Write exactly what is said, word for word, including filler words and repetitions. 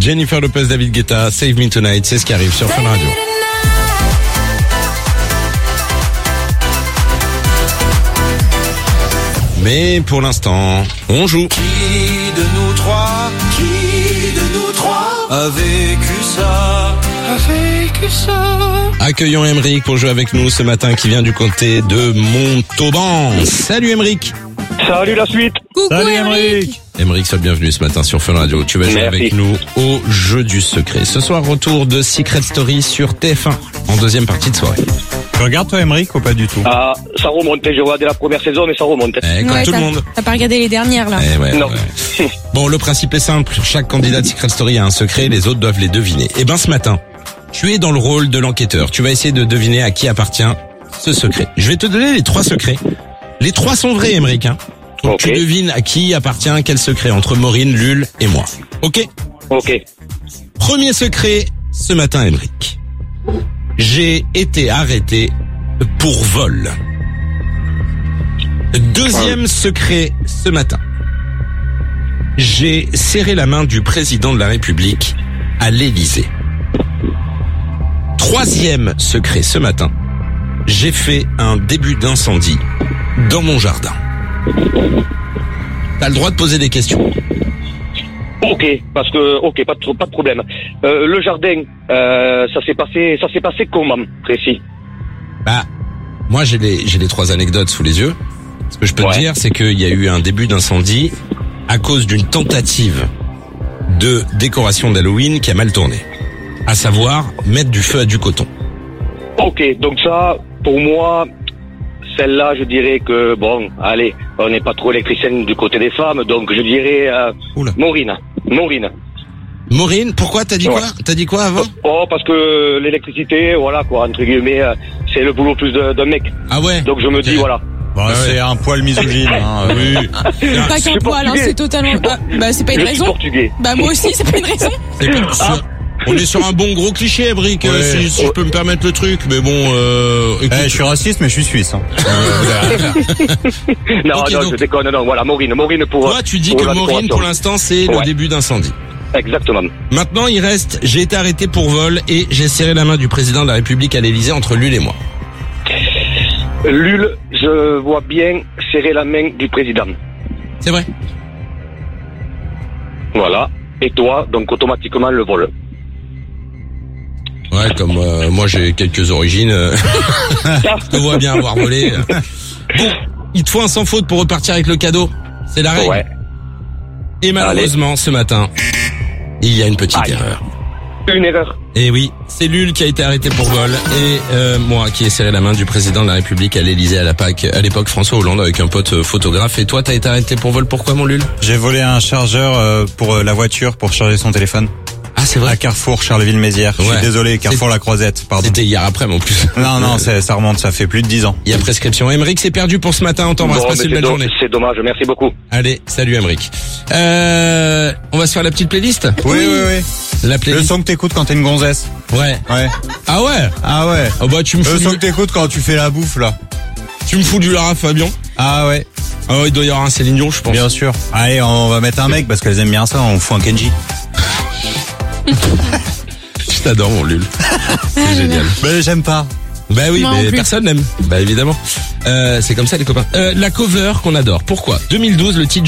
Jennifer Lopez, David Guetta, Save Me Tonight, c'est ce qui arrive sur Fun Radio. Mais pour l'instant, on joue. Qui de nous trois, qui de nous trois a vécu ça, a vécu ça? Accueillons Emeric pour jouer avec nous ce matin qui vient du côté de Montauban. Salut Emeric. Salut la suite. Coucou Salut Emeric. Emeric, sois le bienvenu ce matin sur Fun Radio. Tu vas jouer Merci. avec nous au jeu du secret. Ce soir, retour de Secret Story sur T F un en deuxième partie de soirée. Tu regardes toi Emeric ou pas du tout? Ah, ça remonte, je vois dès la première saison, mais ça remonte. Eh, comme Ouais, tout le t'as- monde. T'as pas regardé les dernières là? Eh ouais, Non. ouais. Bon, le principe est simple. Chaque candidat de Secret Story a un secret, les autres doivent les deviner. Et ben ce matin, tu es dans le rôle de l'enquêteur. Tu vas essayer de deviner à qui appartient ce secret. Je vais te donner les trois secrets. Les trois sont vrais, Emeric. Hein. Donc Ok. tu devines à qui appartient quel secret entre Maureen, Lul et moi. Ok? Ok. Premier secret ce matin, Emeric. J'ai été arrêté pour vol. Deuxième secret ce matin. J'ai serré la main du président de la République à l'Élysée. Troisième secret ce matin. J'ai fait un début d'incendie dans mon jardin. T'as le droit de poser des questions. Ok, parce que, ok, pas de, pas de problème. Euh, le jardin, euh, ça s'est passé, ça s'est passé comment, précis? Bah, moi j'ai les j'ai les trois anecdotes sous les yeux. Ce que je peux Ouais. te dire, c'est qu'il y a eu un début d'incendie à cause d'une tentative de décoration d'Halloween qui a mal tourné. À savoir, mettre du feu à du coton. Ok, donc ça, pour moi, celle-là, je dirais que, bon, allez, on n'est pas trop électricienne du côté des femmes, donc je dirais, euh, Oula. Maureen. Maureen. Maureen, pourquoi t'as dit Ouais. quoi? T'as dit quoi avant? Oh, parce que l'électricité, voilà, quoi, entre guillemets, euh, c'est le boulot plus de- d'un mec. Ah ouais. Donc je me Ok. dis, voilà. Bah, Ah ouais. c'est un poil misogyne. Hein, euh. Oui. Pas Je qu'un suis poil, hein, portugais. c'est totalement. Bah, bah, c'est pas une Je suis raison. portugais. Bah moi aussi, c'est pas une raison. C'est pas- c'est- On est sur un bon gros cliché, Emeric, euh, Ouais. si, si je peux me permettre le truc, mais bon, euh, écoute, Eh, je suis raciste, mais je suis suisse. Hein. Non, Ok, non, donc- je déconne, non, voilà, Maureen, Maureen pour... toi tu dis pour que la Maureen décoration. pour l'instant c'est le Ouais. début d'incendie. Exactement. Maintenant il reste, j'ai été arrêté pour vol et j'ai serré la main du président de la République à l'Élysée entre Lul et moi. Lul, je vois bien serrer la main du président. C'est vrai? Voilà. Et toi, donc automatiquement le vol. Ouais, comme euh, moi j'ai quelques origines, euh, je te vois bien avoir volé. Bon, il te faut un sans faute pour repartir avec le cadeau. C'est la règle. Ouais. Et malheureusement, ce matin, il y a une petite Aïe. erreur. Une erreur. Et oui, c'est Lul qui a été arrêté pour vol et euh, moi qui ai serré la main du président de la République à l'Élysée à la Pâques, à l'époque François Hollande avec un pote euh, photographe. Et toi, t'as été arrêté pour vol, pourquoi mon Lul? J'ai volé un chargeur euh, pour euh, la voiture pour charger son téléphone. Ah, c'est À vrai. Carrefour, Charleville-Mézières. Je Ouais. suis désolé, Carrefour La Croisette, pardon. C'était hier après, mais en plus. Non, non, c'est- ça remonte, ça fait plus de dix ans. Il y a prescription. Emeric, c'est perdu pour ce matin. On t'embrasse. Bon, Passe mais une c'est belle do- journée. c'est dommage, merci beaucoup. Allez, salut Emeric. Euh, on va se faire la petite playlist? Oui, oui, oui. La Le playlist. son que t'écoutes quand t'es une gonzesse. Ouais. Ouais. Ah ouais. Ah ouais. Oh bah tu me Le fous son du, que t'écoutes quand tu fais la bouffe, là. tu me fous du Lara Fabian. Ah ouais. Ah ouais, il doit y avoir un Céline Dion, je pense. Bien sûr. Allez, on va mettre un mec parce qu'elles aiment bien ça, on fout un Kenji. Je t'adore mon Lul. C'est génial. Mais j'aime pas. Bah oui, Moi non mais plus. personne n'aime. Bah évidemment. Euh, c'est comme ça les copains. Euh, la cover qu'on adore. Pourquoi? deux mille douze, le titre